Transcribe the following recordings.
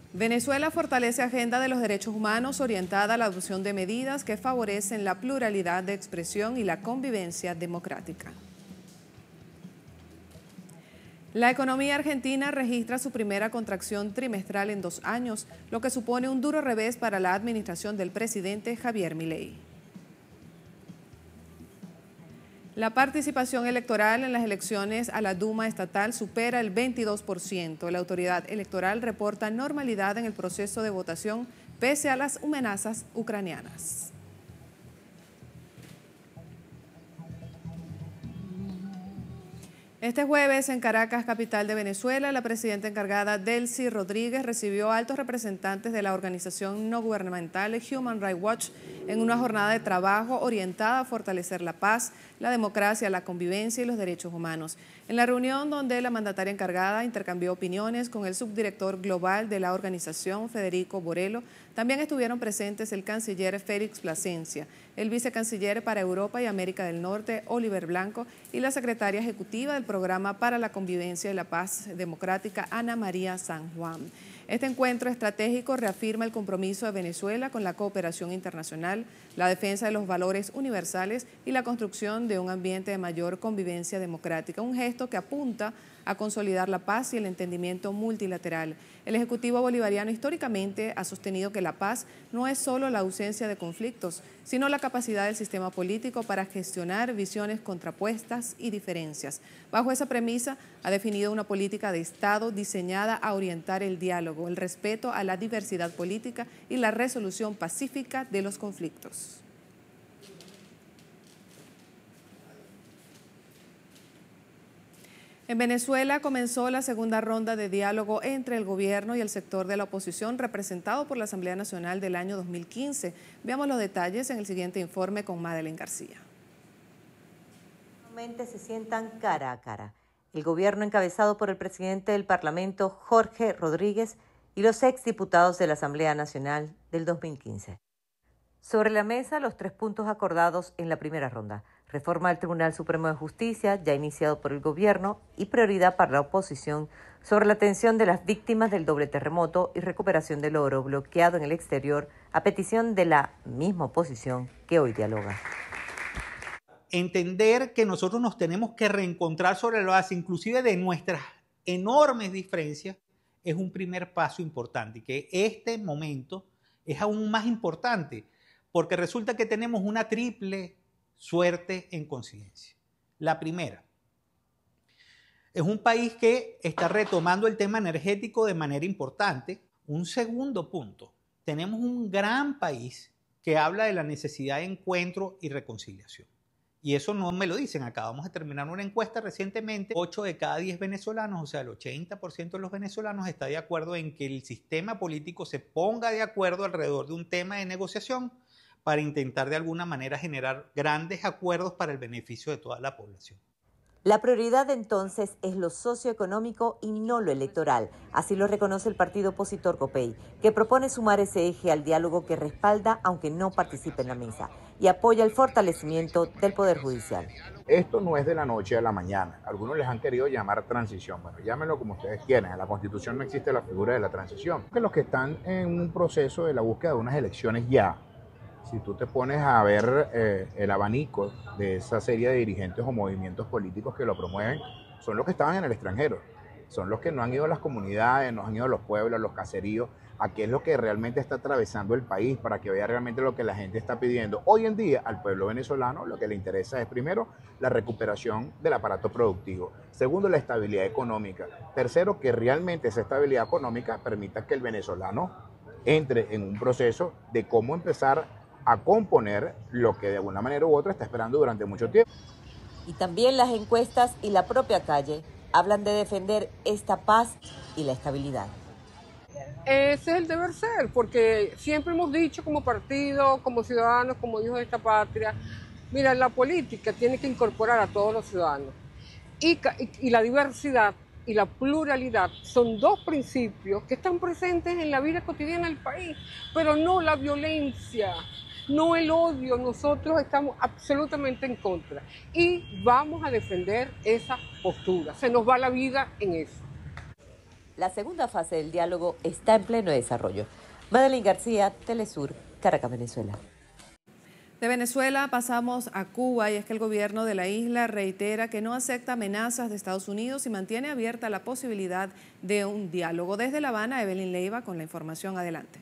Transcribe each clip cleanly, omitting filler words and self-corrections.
Venezuela fortalece agenda de los derechos humanos orientada a la adopción de medidas que favorecen la pluralidad de expresión y la convivencia democrática. La economía argentina registra su primera contracción trimestral en 2 años, lo que supone un duro revés para la administración del presidente Javier Milei. La participación electoral en las elecciones a la Duma estatal supera el 22%. La autoridad electoral reporta normalidad en el proceso de votación pese a las amenazas ucranianas. Este jueves, en Caracas, capital de Venezuela, la presidenta encargada Delcy Rodríguez recibió a altos representantes de la organización no gubernamental Human Rights Watch en una jornada de trabajo orientada a fortalecer la paz, la democracia, la convivencia y los derechos humanos. En la reunión, donde la mandataria encargada intercambió opiniones con el subdirector global de la organización, Federico Borello, también estuvieron presentes el canciller Félix Plasencia, el vicecanciller para Europa y América del Norte, Oliver Blanco, y la secretaria ejecutiva del Programa para la Convivencia y la Paz Democrática, Ana María San Juan. Este encuentro estratégico reafirma el compromiso de Venezuela con la cooperación internacional, la defensa de los valores universales y la construcción de un ambiente de mayor convivencia democrática, un gesto que apunta a consolidar la paz y el entendimiento multilateral. El Ejecutivo bolivariano históricamente ha sostenido que la paz no es solo la ausencia de conflictos, sino la capacidad del sistema político para gestionar visiones contrapuestas y diferencias. Bajo esa premisa, ha definido una política de Estado diseñada a orientar el diálogo, el respeto a la diversidad política y la resolución pacífica de los conflictos. En Venezuela comenzó la segunda ronda de diálogo entre el gobierno y el sector de la oposición representado por la Asamblea Nacional del año 2015. Veamos los detalles en el siguiente informe con Madeleine García. Se sientan cara a cara. El gobierno encabezado por el presidente del Parlamento, Jorge Rodríguez, y los exdiputados de la Asamblea Nacional del 2015. Sobre la mesa, los 3 puntos acordados en la primera ronda. Reforma del Tribunal Supremo de Justicia, ya iniciado por el gobierno, y prioridad para la oposición sobre la atención de las víctimas del doble terremoto y recuperación del oro bloqueado en el exterior a petición de la misma oposición que hoy dialoga. Entender que nosotros nos tenemos que reencontrar sobre la base, inclusive de nuestras enormes diferencias, es un primer paso importante y que este momento es aún más importante porque resulta que tenemos una triple suerte en conciencia. La primera, es un país que está retomando el tema energético de manera importante. Un segundo punto, tenemos un gran país que habla de la necesidad de encuentro y reconciliación. Y eso no me lo dicen, acabamos de terminar una encuesta recientemente, 8 de cada 10 venezolanos, o sea, el 80% de los venezolanos está de acuerdo en que el sistema político se ponga de acuerdo alrededor de un tema de negociación para intentar de alguna manera generar grandes acuerdos para el beneficio de toda la población. La prioridad entonces es lo socioeconómico y no lo electoral. Así lo reconoce el partido opositor COPEI, que propone sumar ese eje al diálogo que respalda, aunque no participe en la mesa, y apoya el fortalecimiento del Poder Judicial. Esto no es de la noche a la mañana. Algunos les han querido llamar transición. Bueno, llámenlo como ustedes quieran. En la Constitución no existe la figura de la transición. Que los que están en un proceso de la búsqueda de unas elecciones ya, si tú te pones a ver el abanico de esa serie de dirigentes o movimientos políticos que lo promueven, son los que estaban en el extranjero, son los que no han ido a las comunidades, no han ido a los pueblos, a los caseríos, a qué es lo que realmente está atravesando el país, para que vea realmente lo que la gente está pidiendo. Hoy en día al pueblo venezolano lo que le interesa es, primero, la recuperación del aparato productivo, segundo, la estabilidad económica, tercero, que realmente esa estabilidad económica permita que el venezolano entre en un proceso de cómo empezar a componer lo que de alguna manera u otra está esperando durante mucho tiempo. Y también las encuestas y la propia calle hablan de defender esta paz y la estabilidad. Ese es el deber ser, porque siempre hemos dicho como partido, como ciudadanos, como hijos de esta patria, mira, la política tiene que incorporar a todos los ciudadanos. Y la diversidad y la pluralidad son 2 principios que están presentes en la vida cotidiana del país, pero no la violencia. No el odio, nosotros estamos absolutamente en contra y vamos a defender esa postura. Se nos va la vida en eso. La segunda fase del diálogo está en pleno desarrollo. Madeline García, Telesur, Caracas, Venezuela. De Venezuela pasamos a Cuba, y es que el gobierno de la isla reitera que no acepta amenazas de Estados Unidos y mantiene abierta la posibilidad de un diálogo. Desde La Habana, Evelyn Leiva con la información. Adelante.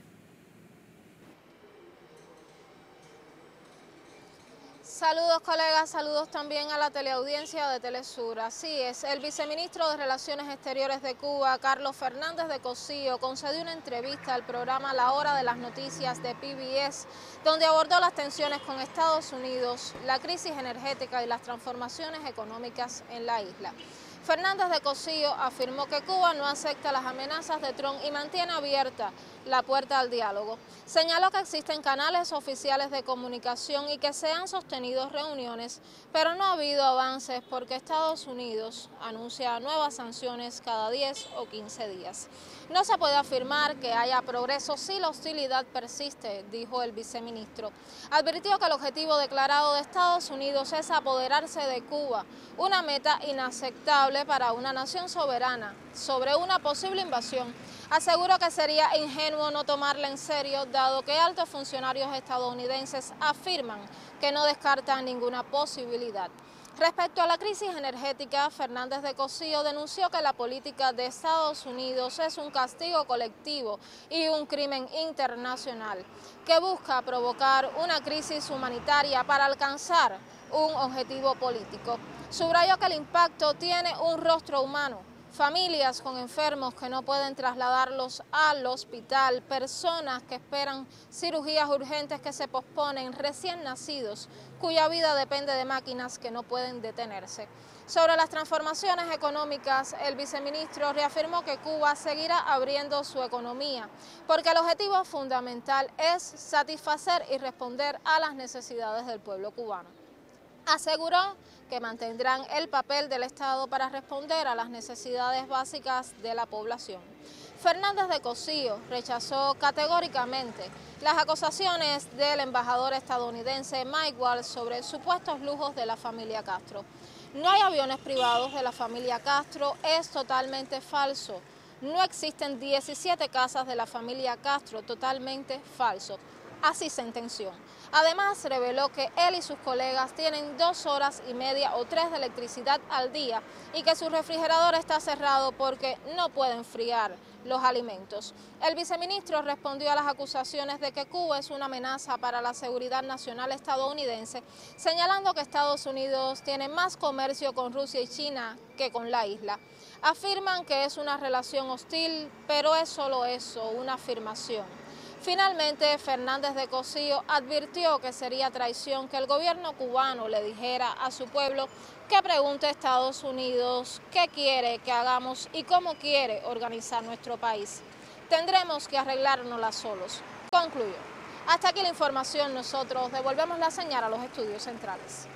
Saludos colegas, saludos también a la teleaudiencia de Telesur. Así es, el viceministro de Relaciones Exteriores de Cuba, Carlos Fernández de Cosío, concedió una entrevista al programa La Hora de las Noticias de PBS, donde abordó las tensiones con Estados Unidos, la crisis energética y las transformaciones económicas en la isla. Fernández de Cosío afirmó que Cuba no acepta las amenazas de Trump y mantiene abierta la puerta al diálogo. Señaló que existen canales oficiales de comunicación y que se han sostenido reuniones, pero no ha habido avances porque Estados Unidos anuncia nuevas sanciones cada 10 o 15 días. No se puede afirmar que haya progreso si la hostilidad persiste, dijo el viceministro. Advirtió que el objetivo declarado de Estados Unidos es apoderarse de Cuba, una meta inaceptable para una nación soberana sobre una posible invasión. Aseguró que sería ingenuo no tomarla en serio, dado que altos funcionarios estadounidenses afirman que no descartan ninguna posibilidad. Respecto a la crisis energética, Fernández de Cosío denunció que la política de Estados Unidos es un castigo colectivo y un crimen internacional que busca provocar una crisis humanitaria para alcanzar un objetivo político. Subrayó que el impacto tiene un rostro humano. Familias con enfermos que no pueden trasladarlos al hospital, personas que esperan cirugías urgentes que se posponen, recién nacidos, cuya vida depende de máquinas que no pueden detenerse. Sobre las transformaciones económicas, el viceministro reafirmó que Cuba seguirá abriendo su economía, porque el objetivo fundamental es satisfacer y responder a las necesidades del pueblo cubano. Aseguró que mantendrán el papel del Estado para responder a las necesidades básicas de la población. Fernández de Cosío rechazó categóricamente las acusaciones del embajador estadounidense Mike Waltz sobre supuestos lujos de la familia Castro. No hay aviones privados de la familia Castro, es totalmente falso. No existen 17 casas de la familia Castro, totalmente falso. Así sentenció. Además, reveló que él y sus colegas tienen 2 horas y media o 3 de electricidad al día y que su refrigerador está cerrado porque no puede enfriar los alimentos. El viceministro respondió a las acusaciones de que Cuba es una amenaza para la seguridad nacional estadounidense, señalando que Estados Unidos tiene más comercio con Rusia y China que con la isla. Afirman que es una relación hostil, pero es solo eso, una afirmación. Finalmente, Fernández de Cosío advirtió que sería traición que el gobierno cubano le dijera a su pueblo que pregunte a Estados Unidos qué quiere que hagamos y cómo quiere organizar nuestro país. Tendremos que arreglárnosla solos, concluyó. Hasta aquí la información, nosotros devolvemos la señal a los estudios centrales.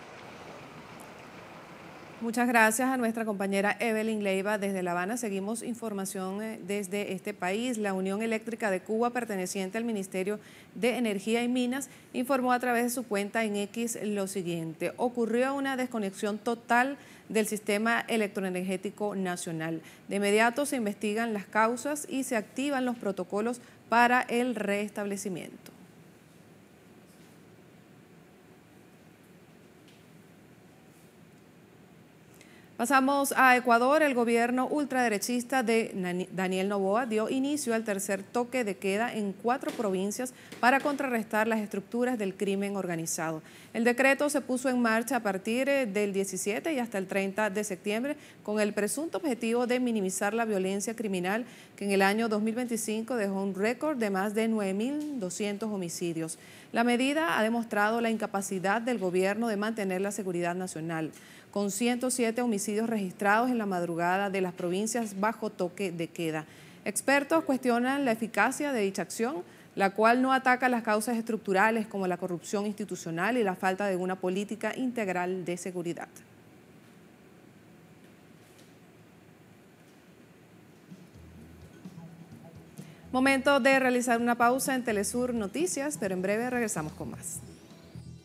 Muchas gracias a nuestra compañera Evelyn Leiva desde La Habana. Seguimos información desde este país. La Unión Eléctrica de Cuba, perteneciente al Ministerio de Energía y Minas, informó a través de su cuenta en X lo siguiente: ocurrió una desconexión total del sistema electroenergético nacional. De inmediato se investigan las causas y se activan los protocolos para el restablecimiento. Pasamos a Ecuador. El gobierno ultraderechista de Daniel Noboa dio inicio al tercer toque de queda en 4 provincias para contrarrestar las estructuras del crimen organizado. El decreto se puso en marcha a partir del 17 y hasta el 30 de septiembre con el presunto objetivo de minimizar la violencia criminal que en el año 2025 dejó un récord de más de 9.200 homicidios. La medida ha demostrado la incapacidad del gobierno de mantener la seguridad nacional, con 107 homicidios registrados en la madrugada de las provincias bajo toque de queda. Expertos cuestionan la eficacia de dicha acción, la cual no ataca las causas estructurales como la corrupción institucional y la falta de una política integral de seguridad. Momento de realizar una pausa en Telesur Noticias, pero en breve regresamos con más.